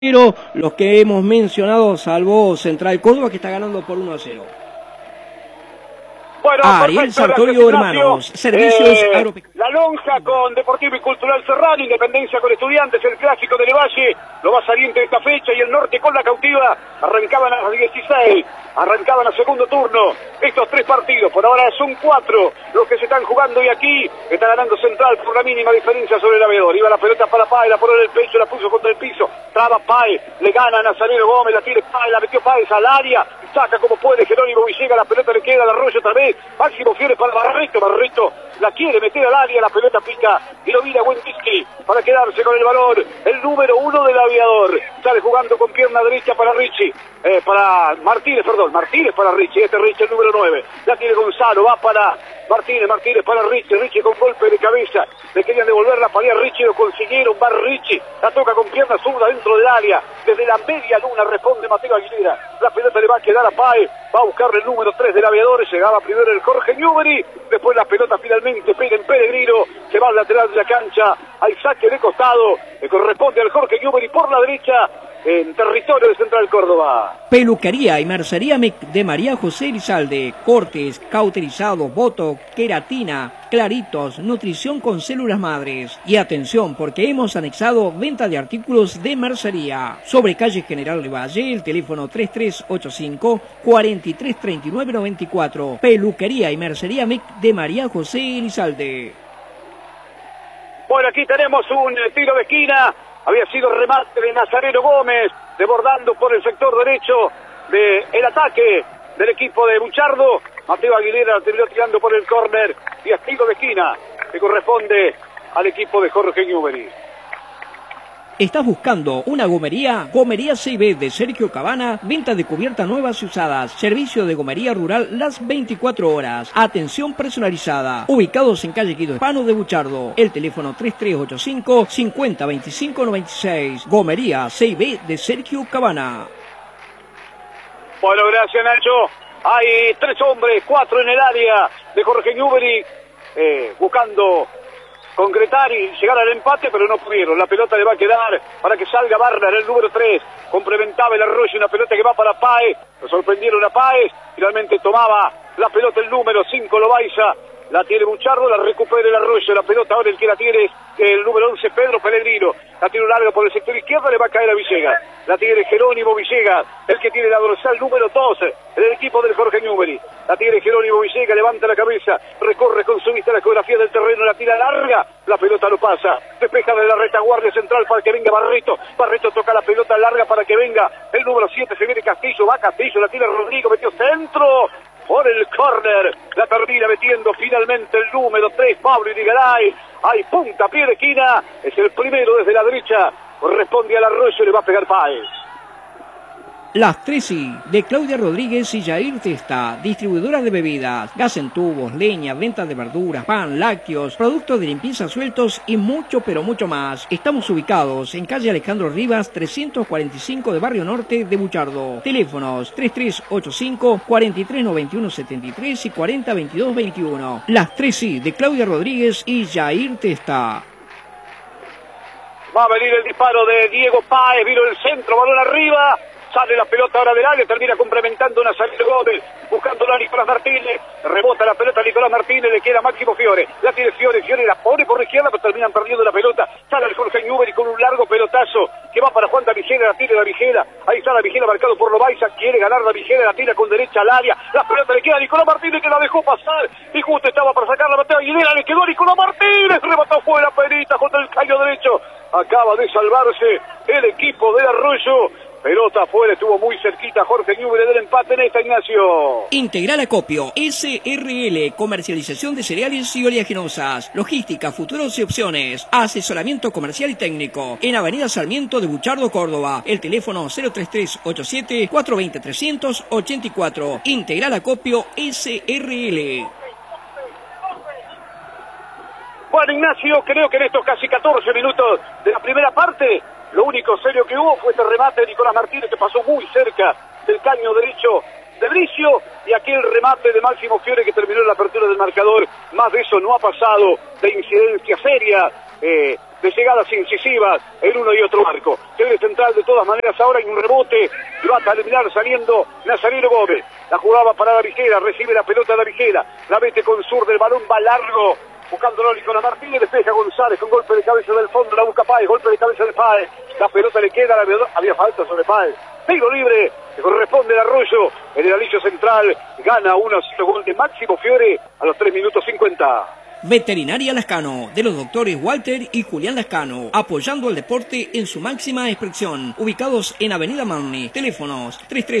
Los que hemos mencionado, salvo Central Córdoba, que está ganando por 1-0. Bueno, Ariel Sartorio Hermanos, Servicios Agropecuarios. La Lonja con Deportivo y Cultural Serrano, Independencia con Estudiantes, el Clásico del Valle, lo más saliente de esta fecha, y el Norte con La Cautiva, arrancaban a las 16, arrancaban a segundo turno. Estos tres partidos, por ahora son 4 los que se están jugando, y aquí está ganando Central por la mínima diferencia sobre el Avedor. Iba la pelota para Páez, la ponó en el pecho, la puso contra el piso, traba Páez, le gana a Nazareno Gómez, la tiene Páez, la metió Páez al área, saca como puede Jerónimo Villegas, la pelota le queda al Arroyo otra vez, Máximo Fiore para Barreto la quiere meter al área, la pelota pica y lo mira Wendiski para quedarse con el balón, el número 1 del Aviador, sale jugando con pierna derecha para Richie, para Martínez para Richie, Richie el número 9, la tiene Gonzalo, va para Martínez para Richie con golpe de cabeza, le querían devolver la pared a Richie, lo consiguieron, va Richie, la toca con pierna zurda dentro del área, desde la media luna responde Mateo Aguilera, la pelota le va a quedar a Páez, va a buscarle el número 3 del Aviador, llegaba primero el Jorge Newbery, después la pelota finalmente pega en Pellegrino, se va al lateral de la cancha, hay saque de costado, le corresponde al Jorge Newbery por la derecha, en territorio de Central Córdoba. Peluquería y mercería de María José Elizalde, cortes, cauterizados, botox, queratina, claritos, nutrición con células madres. Y atención, porque hemos anexado venta de artículos de mercería. Sobre calle General Valle, el teléfono 3385-433994. Peluquería y mercería de María José Elizalde. Bueno, aquí tenemos un tiro de esquina. Había sido remate de Nazareno Gómez, desbordando por el sector derecho del ataque del equipo de Buchardo. Mateo Aguilera terminó tirando por el córner y es tiro de esquina que corresponde al equipo de Jorge Newbery. ¿Estás buscando una gomería? Gomería CIB de Sergio Cabana, venta de cubiertas nuevas y usadas, servicio de gomería rural las 24 horas, atención personalizada, ubicados en calle Guido Hispano de Buchardo, el teléfono 3385-502596, gomería CIB de Sergio Cabana. Bueno, gracias Nacho, hay 3 hombres, 4 en el área de Jorge Newbery, buscando concretar y llegar al empate, pero no pudieron. La pelota le va a quedar para que salga Barner, el número 3. Complementaba el Arroyo, una pelota que va para Páez. Lo sorprendieron a Páez. Finalmente tomaba la pelota el número 5, Loaiza. La tiene Buchardo, la recupera el Arroyo. La pelota ahora el que la tiene es el número 11, Pedro Pellegrino. La tiene larga por el sector izquierdo, le va a caer a Villegas. La tiene Jerónimo Villegas, el que tiene la dorsal número 12, el equipo del Jorge Newbery. La tiene Jerónimo Villegas, levanta la cabeza, recorre con su vista la geografía del terreno, la tira larga, la pelota no pasa. Despeja de la retaguardia central para que venga Barreto. Barreto toca la pelota larga para que venga el número 7, se viene Castillo, va Castillo, la tira Rodrigo, metió centro. Por el córner, la termina metiendo finalmente el número 3, Pablo Irigaray. Hay punta, pie de esquina, es el primero desde la derecha, corresponde al Arroyo, le va a pegar Páez. Las 3i de Claudia Rodríguez y Jair Testa, distribuidora de bebidas, gas en tubos, leña, venta de verduras, pan, lácteos, productos de limpieza sueltos y mucho pero mucho más. Estamos ubicados en calle Alejandro Rivas 345 de Barrio Norte de Buchardo. Teléfonos 3385-439173 y 402221. Las 3i de Claudia Rodríguez y Jair Testa. Va a venir el disparo de Diego Páez, vino el centro, balón arriba. Sale la pelota ahora del área, termina complementando Nazareno Gómez, buscándola a Nicolás Martínez, rebota la pelota a Nicolás Martínez, le queda Máximo Fiore, la tiene Fiore la pone por la izquierda, pero terminan perdiendo la pelota, sale el Jorge Newbery con un largo pelotazo, que va para Juan Davigera, la tira Davigera, ahí está Davigera marcado por Loaiza, quiere ganar Davigera, la tira con derecha al área, la pelota le queda a Nicolás Martínez que la dejó pasar, y justo estaba para sacar la Mateo Aguilera, le quedó a Nicolás Martínez, remató fuera Perita contra el caño derecho, acaba de salvarse el equipo del Arroyo. Pelota afuera, estuvo muy cerquita Jorge Newbery del empate en esta, Ignacio. Integral Acopio, SRL, comercialización de cereales y oleaginosas, logística, futuros y opciones, asesoramiento comercial y técnico, en Avenida Sarmiento de Buchardo, Córdoba, el teléfono 033-87-420-384, Integral Acopio, SRL. Bueno, Ignacio, creo que en estos casi 14 minutos de la primera parte, lo único serio que hubo fue este remate de Nicolás Martínez que pasó muy cerca del caño derecho de Bricio y aquí el remate de Máximo Fiore que terminó en la apertura del marcador. Más de eso no ha pasado, de incidencia seria. de llegadas incisivas en uno y otro marco. Se ve central de todas maneras, ahora hay un rebote, lo va a terminar saliendo Nazareno Gómez. La jugaba para Davijera, recibe la pelota Davijera, la mete con sur del balón, va largo, buscándolo Nicolás Martínez, despeja González con golpe de cabeza del fondo, la busca Páez, golpe de cabeza de Páez, la pelota le queda, había falta sobre Páez, tiro libre, que corresponde al Arroyo, en el anillo central, gana 1-0, gol de Máximo Fiore a los 3 minutos 50. Veterinaria Lascano, de los doctores Walter y Julián Lascano, apoyando al deporte en su máxima expresión, ubicados en Avenida Marne, teléfonos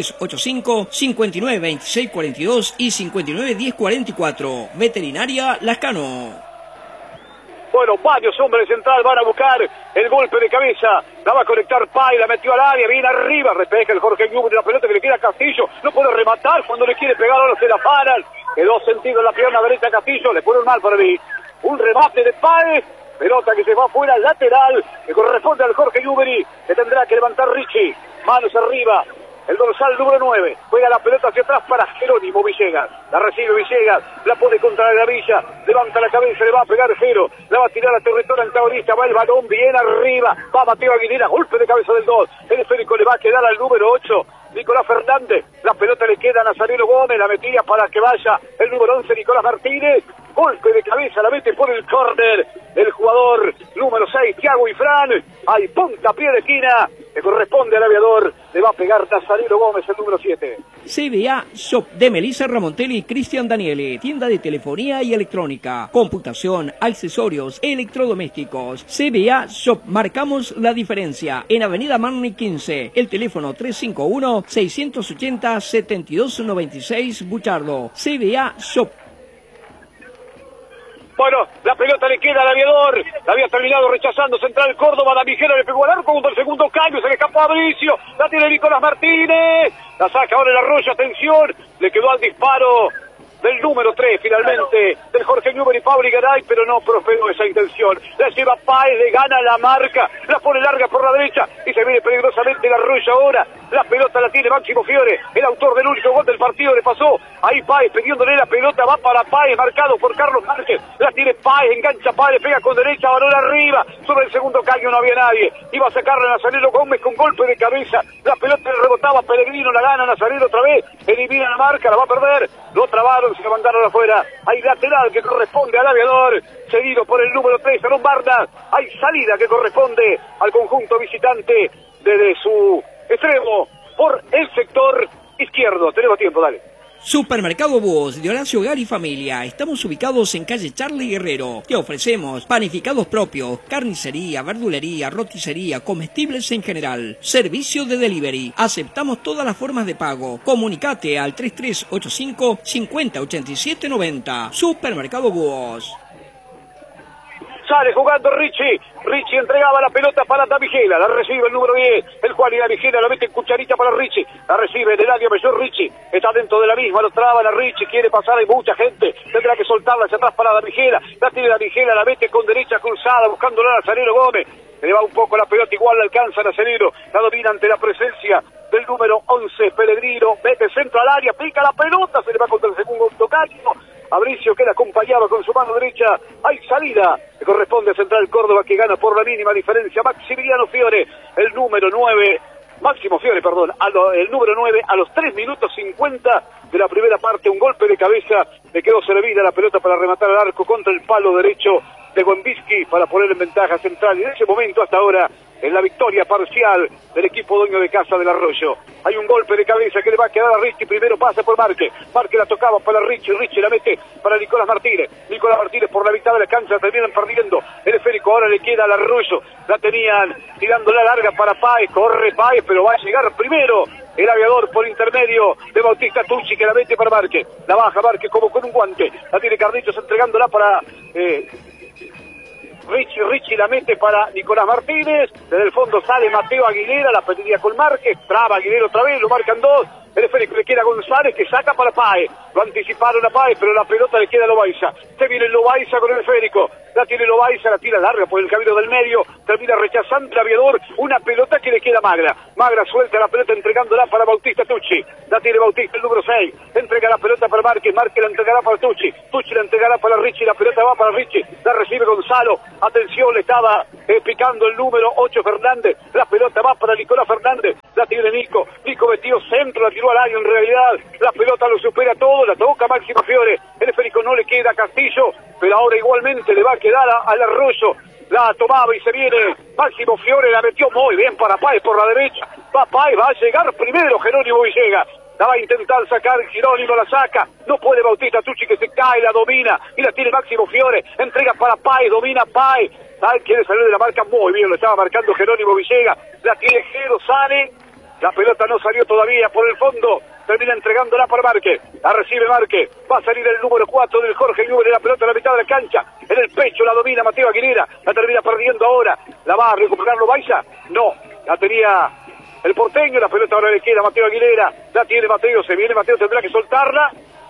3385-592642 y 591044, Veterinaria Lascano. Bueno, varios hombres central van a buscar el golpe de cabeza, la va a conectar Pay, la metió al área, viene arriba, respeja el Jorge Newbery, la pelota que le queda a Castillo, no puede rematar, cuando le quiere pegar ahora se la paran, quedó sentido en la pierna derecha a Castillo, le pone un mal para mí, un remate de Pay, pelota que se va fuera lateral, que corresponde al Jorge Newbery, que tendrá que levantar Richie, manos arriba. El dorsal número 9, juega la pelota hacia atrás para Jerónimo Villegas, la recibe Villegas, la pone contra la gravilla, levanta la cabeza, le va a pegar Jero, la va a tirar a territorio antagonista, va el balón bien arriba, va Mateo Aguilera, golpe de cabeza del 2, el esférico le va a quedar al número 8, Nicolás Fernández, la pelota le queda a Nazareno Gómez, la metía para que vaya el número 11, Nicolás Martínez, golpe de cabeza, la mete por el córner, el jugador número 6, Thiago Ifrán, hay puntapié de esquina, que corresponde al aviador, le va a pegar Nazareno Gómez, el número 7. CBA Shop de Melissa Ramontelli y Cristian Daniele, tienda de telefonía y electrónica, computación, accesorios, electrodomésticos. CBA Shop, marcamos la diferencia, en Avenida Marne 15, el teléfono 351-680-7296, Buchardo. CBA Shop. Bueno, la pelota le queda al aviador, la había terminado rechazando Central Córdoba, la Mijera le pegó al arco, el segundo cambio, se le escapó a Bricio, la tiene Nicolás Martínez, la saca ahora el Arroyo, atención, le quedó al disparo del número 3 finalmente, del Jorge Newbery y Pablo Garay, pero no prosperó esa intención, la lleva Páez, le gana la marca, la pone larga por la derecha, y se viene peligrosamente el Arroyo ahora, la pelota la tiene Máximo Fiore, el autor del único gol del partido, le pasó, ahí Páez pidiéndole la pelota, va para Páez, marcado por Carlos Márquez, la tiene Páez, engancha Páez, pega con derecha, balón arriba, sobre el segundo caño no había nadie, iba a sacarle a Nazareno Gómez con golpe de cabeza, la pelota le rebotaba, Pellegrino la gana, Nazareno otra vez, elimina la marca, la va a perder, lo trabaron, se la mandaron afuera, hay lateral que corresponde al aviador, seguido por el número 3, Aaron Bardas, hay salida que corresponde al conjunto visitante desde su extremo por el sector izquierdo, tenemos tiempo, dale. Supermercado Búhos de Horacio Gar y Familia. Estamos ubicados en calle Charlie Guerrero. Te ofrecemos panificados propios, carnicería, verdulería, roticería, comestibles en general. Servicio de delivery. Aceptamos todas las formas de pago. Comunicate al 3385 508790. Supermercado Búhos. Sale jugando Richie entregaba la pelota para Davigela, la recibe el número 10, el cual y Davigela la mete en cucharita para Richie, la recibe del área mayor Richie, está dentro de la misma, lo traban a Richie, quiere pasar, hay mucha gente, tendrá que soltarla hacia atrás para Davigela, la tiene Davigela, la mete con derecha cruzada, buscándola a Nazareno Gómez, le va un poco la pelota, igual la alcanza Nazareno, la domina ante la presencia del número 11, Pellegrino, mete centro al área, pica la pelota, se le va contra el segundo tocayo, a Bricio que la acompañaba con su mano derecha, hay salida, que corresponde a Central Córdoba que gana por la mínima diferencia, Maximiliano Fiore, el número 9, Máximo Fiore, perdón, el número 9 a los 3 minutos 50 de la primera parte, un golpe de cabeza, le quedó servida la pelota para rematar al arco contra el palo derecho de Wembisky para poner en ventaja Central, y en ese momento hasta ahora en la victoria parcial del equipo dueño de casa del Arroyo. Hay un golpe de cabeza que le va a quedar a Richie, primero pasa por Márquez la tocaba para Richie la mete para Nicolás Martínez por la mitad de la cancha, terminan perdiendo, el esférico ahora le queda al Arroyo, la tenían tirando la larga para Páez, corre Páez, pero va a llegar primero el aviador por intermedio de Bautista Tucci que la mete para Márquez, la baja Márquez como con un guante, la tiene Carlitos entregándola para Richie la mete para Nicolás Martínez, desde el fondo sale Mateo Aguilera, la pediría con Márquez, traba Aguilera otra vez, lo marcan dos, El esférico le queda a González, que saca para Páez. Lo anticiparon a Páez, pero la pelota le queda a Loaiza. Se viene Loaiza con el esférico. La tiene Loaiza, la tira larga por el camino del medio. Termina rechazando el Aviador. Una pelota que le queda a Magra. Magra suelta la pelota entregándola para Bautista Tucci. La tiene Bautista, el número 6. Entrega la pelota para Márquez. Márquez la entregará para Tucci. Tucci la entregará para Richie. La pelota va para Richie. La recibe Gonzalo. Atención, le estaba picando el número 8 Fernández. La pelota va para Nicolás Fernández. La tiene Nico. Nico metió centro, la tiró al área. En realidad, la pelota lo supera todo. La toca Máximo Fiore. El esférico no le queda a Castillo, pero ahora igualmente le va a quedar al Arroyo. La tomaba y se viene Máximo Fiore. La metió muy bien para Páez por la derecha. Páez va a llegar primero Jerónimo Villegas. La va a intentar sacar Jerónimo, la saca. No puede Bautista Tucci, que se cae, la domina. Y la tiene Máximo Fiore. Entrega para Páez, domina Páez. Quiere salir de la marca muy bien. Lo estaba marcando Jerónimo Villegas. La tiene Jero, sale. La pelota no salió todavía por el fondo. Termina entregándola para Márquez. La recibe Márquez. Va a salir el número 4 del Jorge Newbery. La pelota en la mitad de la cancha. En el pecho la domina Mateo Aguilera. La termina perdiendo ahora. ¿La va a recuperar Loaiza? No. La tenía el porteño. La pelota ahora le queda a Mateo Aguilera. La tiene Mateo. Se viene Mateo. Tendrá que soltarla.